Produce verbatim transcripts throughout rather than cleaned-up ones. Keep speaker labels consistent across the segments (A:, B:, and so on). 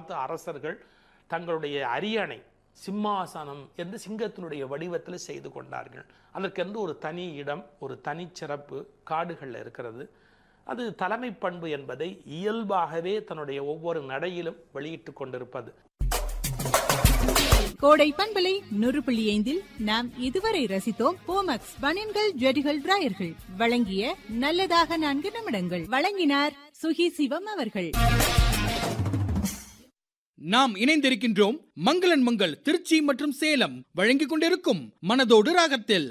A: காலத்து அரசர்கள் தங்களுடைய அரியணை சிம்மாசனம் என்று சிங்கத்தினுடைய வடிவத்தில் செய்து கொண்டார்கள். அதற்கென்று ஒரு தனி இடம், ஒரு தனி சிறப்பு காடுகளில் இருக்கிறது. அது தலைமை பண்பு என்பதை இயல்பாகவே தன்னுடைய ஒவ்வொரு நடையிலும் வெளியிட்டு கொண்டிருப்பது.
B: கோடை பண்பலை நூறு புள்ளி ஐந்தில் நாம் இதுவரை ரசித்தோம் போமக்ஸ் பனியன்கள் ஜெடிகள் டிராயர்கள் வழங்கிய நல்லதாக நான்கு நிமிடங்கள். வழங்கினார் சுகி சிவம் அவர்கள்.
C: நாம் இணைந்திருக்கின்றோம் மங்களன் மங்கள் திருச்சி மற்றும் சேலம் வழங்கிக் கொண்டிருக்கும் மனதோடு ராகத்தில்.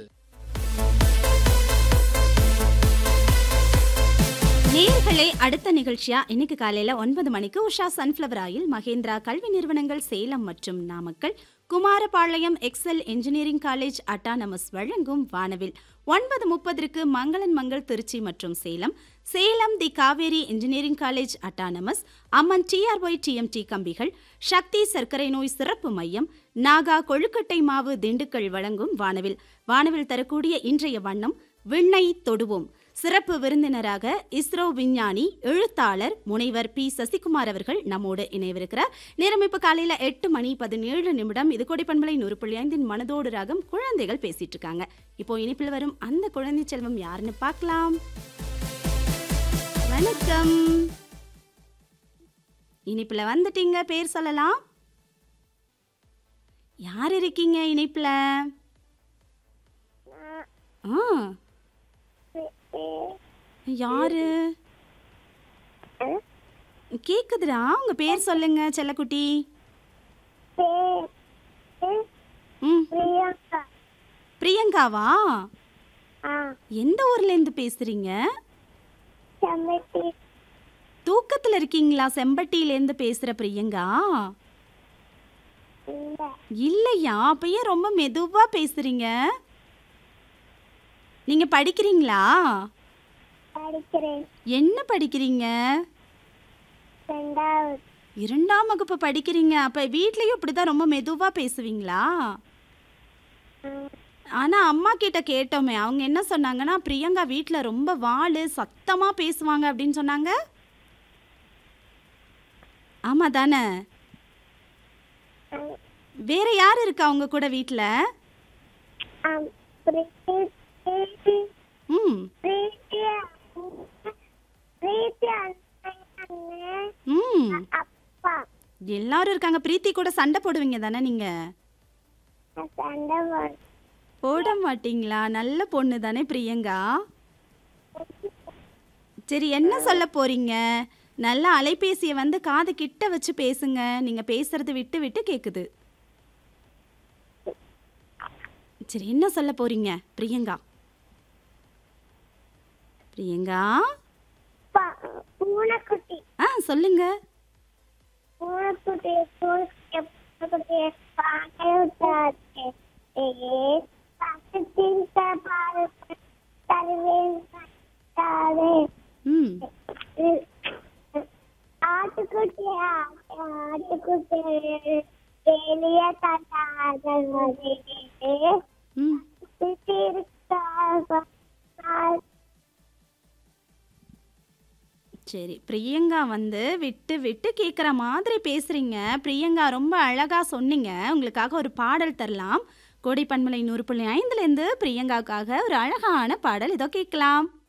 D: நேயர்களே, அடுத்த நிகழ்ச்சியா இன்னைக்கு காலையில ஒன்பது மணிக்கு உஷா சன்ஃபிளவர் ஆயில் மகேந்திரா கல்வி நிறுவனங்கள் சேலம் மற்றும் Namakkal Kumarapalayam XL engineering college autonomous வழங்கும் வானவில். ஒன்பது முப்பதற்கு மங்களன் மங்கள் திருச்சி மற்றும் சேலம் சேலம் தி காவேரி இன்ஜினியரிங் காலேஜ் அட்டானமஸ் அம்மன் டிஆர்ஒய் டிஎம்டி கம்பிகள் சக்தி சர்க்கரை நோய் சிறப்பு மையம் நாகா கொழுக்கட்டை மாவு திண்டுக்கல் வழங்கும் வானவில். வானவில் தரக்கூடிய இன்றைய வண்ணம் விண்ணை தொடுவோம். சிறப்பு விருந்தினராக இஸ்ரோ விஞ்ஞானி எழுத்தாளர் முனைவர் பி சசிகுமார் அவர்கள் நம்மோடு இணையவிருக்கிறார். நேரம் இப்ப காலையில எட்டு மணி பதினேழு நிமிடம். இது கொடைப்பண்பலை நூறு புள்ளி ஐந்தின் மனதோடு ராகம். குழந்தைகள் பேசிட்டு இருக்காங்க. இப்போ இனிப்பில் வரும் அந்த குழந்தை செல்வம் யாருன்னு பார்க்கலாம். வணக்கம், இனிப்புல வந்துட்டீங்க, பேர் சொல்லலாம். யார் இருக்கீங்க இனிப்புல? ஆ, யாரு கேக்குதுடா? உங்க பேர் சொல்லுங்க செல்லக்குட்டி. பிரியங்காவா? எந்த ஊர்ல இருந்து பேசுறீங்க? தூக்கத்துல இருக்கீங்களா? செம்பட்டியில இருந்து பேசுற பிரியங்கா இல்லையா? அப்ப ஏன் ரொம்ப மெதுவா பேசுறீங்க? நீங்க படிக்கிறீங்களா? என்ன படிக்கிறீங்க? இரண்டாம் வகுப்பு படிக்கிறீங்க. அப்ப வீட்லயும் இப்படிதான் ரொம்ப மெதுவா பேசுவீங்களா? ஆனா அம்மா கிட்ட கேட்டோமே, அவங்க என்ன சொன்னாங்கன்னா பிரியங்கா வீட்ல ரொம்ப வாளு சத்தமா பேசுவாங்க அப்படின்னு சொன்னாங்க. ஆமா தானே? வேற யாரு இருக்கா உங்க கூட வீட்ல? ம் ம் எல்லாரும் இருக்காங்க. பிரீத்தி கூட சண்டை போடுவீங்க தானே நீங்க? போட மாட்டீங்களா? நல்ல பொண்ணு தானே பிரியங்கா. சரி, என்ன சொல்ல போறீங்க? நல்ல அலைபேசியை வந்து காது கிட்ட வச்சு பேசுங்க. நீங்க பேசுறது விட்டு விட்டு கேக்குது. சரி, என்ன சொல்ல போறீங்க பிரியங்கா? பிரியங்கா
E: பூனைக்குட்டி.
D: ஆ, சொல்லுங்க.
E: பூனைக்குட்டி பூனைக்குட்டி பாக்கே
D: ம்
E: ஆட்டுக்குட்டி ஆட்டுக்குட்டி வெளிய தாத்தாங்க.
D: ம் சரி, பிரியங்கா வந்து விட்டு விட்டு கேட்குற மாதிரி பேசுறீங்க. பிரியங்கா ரொம்ப அழகா சொன்னீங்க. உங்களுக்காக ஒரு பாடல் தரலாம். கோடை பண்பலை நூறு புள்ளி ஐந்துலேருந்து பிரியங்காவுக்காக ஒரு அழகான பாடல் இதோ கேட்கலாம்.